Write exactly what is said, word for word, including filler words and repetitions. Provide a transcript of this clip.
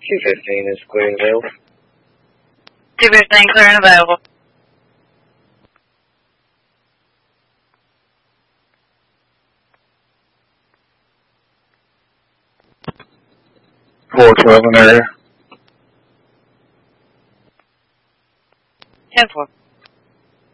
two fifteen is clear and available. two fifteen, clear and available. four twelve in area.